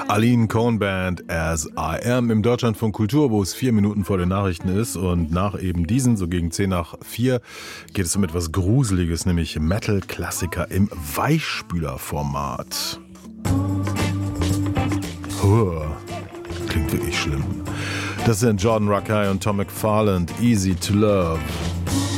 Aline Cohn Band As I Am im Deutschlandfunk Kultur, wo es 4 Minuten vor den Nachrichten ist. Und nach eben diesen, so gegen 10:04, geht es um etwas Gruseliges, nämlich Metal-Klassiker im Weichspülerformat. Klingt wirklich schlimm. Das sind Jordan Rakei und Tom McFarland, Easy to Love.